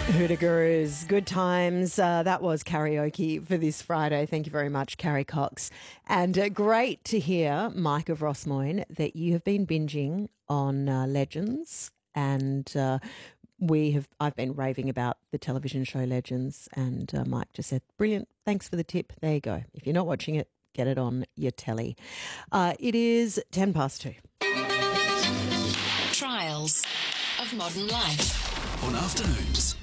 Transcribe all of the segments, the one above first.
Hoota Gurus, good times. That was karaoke for this Friday. Thank you very much, Carrie Cox. And great to hear, Mike of Rossmoyne, that you have been binging on Legends. And I've been raving about the television show Legends. And Mike just said, brilliant, thanks for the tip. There you go. If you're not watching it, get it on your telly. It is 2:10. Trials of Modern Life. On afternoons,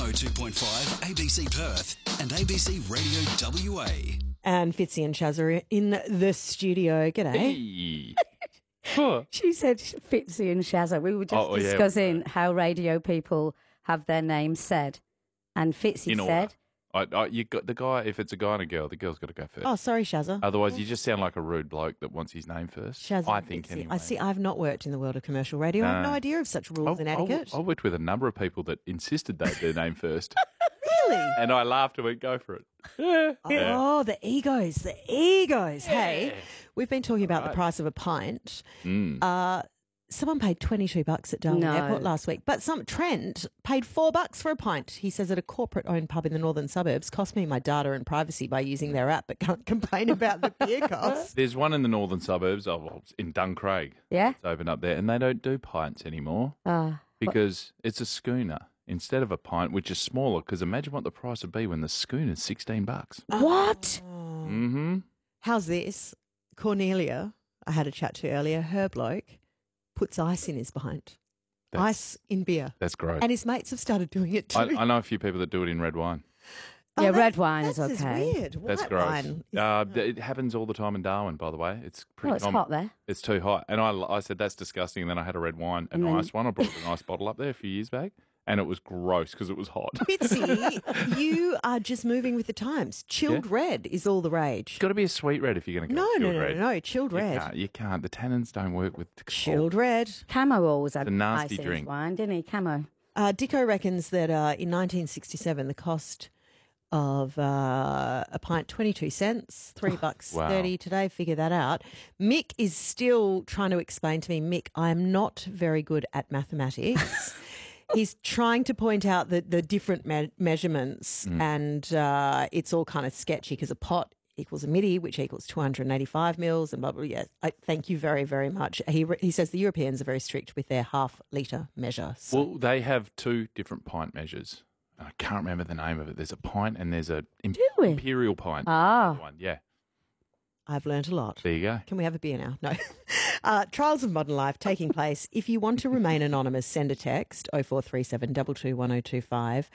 102.5 ABC Perth and ABC Radio WA. And Fitzy and Shaz are in the studio. G'day. What? She said Fitzy and Shazza. We were just discussing how radio people have their names said. And Fitzy said... You got the guy. If it's a guy and a girl, the girl's got to go first. Oh, sorry, Shazza. Otherwise, you just sound like a rude bloke that wants his name first. Shazza, I think Fitzy. anyway. I see. I've not worked in the world of commercial radio. I have no idea of such rules and etiquette. I worked with a number of people that insisted they had their name first. Really? And I laughed and went, go for it. Oh, the egos, the egos. Yeah. Hey, we've been talking about the price of a pint. Someone paid $22 at Darwin Airport last week, but Trent paid $4 for a pint. He says at a corporate-owned pub in the northern suburbs, cost me my data and privacy by using their app, but can't complain about the beer costs. There's one in the northern suburbs, in Duncraig. Yeah? It's open up there, and they don't do pints anymore because it's a schooner instead of a pint, which is smaller, because imagine what the price would be when the schooner's $16. What? Mm-hmm. How's this? Cornelia, I had a chat to earlier, her bloke, puts ice in his pint. Ice in beer. That's great. And his mates have started doing it too. I know a few people that do it in red wine. Yeah, red wine is that's okay. Weird. That's White gross. wine. It happens all the time in Darwin, by the way. It's pretty it's common. hot there. It's too hot. And I said, that's disgusting. And then I had a red wine, a nice one. I brought a nice bottle up there a few years back. And it was gross because it was hot. Fitzy, you are just moving with the times. Chilled red is all the rage. It's got to be a sweet red if you're going to go chilled red. No, chilled red. You can't. The tannins don't work with chilled red. Camo always had a nasty ice in drink. his wine, didn't he? Camo. Dicko reckons that in 1967 the cost of a pint 22 cents, $3.30 today. Figure that out. Mick is still trying to explain to me, Mick, I am not very good at mathematics. He's trying to point out the different measurements and it's all kind of sketchy because a pot equals a midi, which equals 285 mils and blah, blah, blah. Yes, thank you very, very much. He says the Europeans are very strict with their half-litre measure. So. Well, they have two different pint measures. I can't remember the name of it. There's a pint and there's an imperial pint. One. Yeah. I've learnt a lot. There you go. Can we have a beer now? No. Trials of Modern Life taking place. If you want to remain anonymous, send a text 0437 22 1025.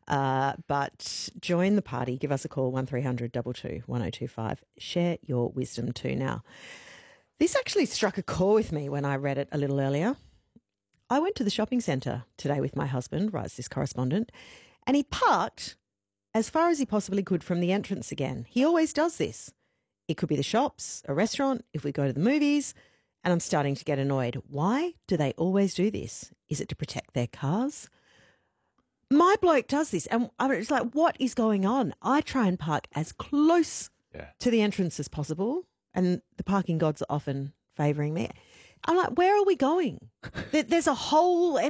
But join the party. Give us a call 1300 22 1025. Share your wisdom too. Now, this actually struck a chord with me when I read it a little earlier. I went to the shopping centre today with my husband, writes this correspondent, and he parked as far as he possibly could from the entrance again. He always does this. It could be the shops, a restaurant, if we go to the movies, and I'm starting to get annoyed. Why do they always do this? Is it to protect their cars? My bloke does this, and it's like, what is going on? I try and park as close to the entrance as possible, and the parking gods are often favouring me. I'm like, where are we going? There's a whole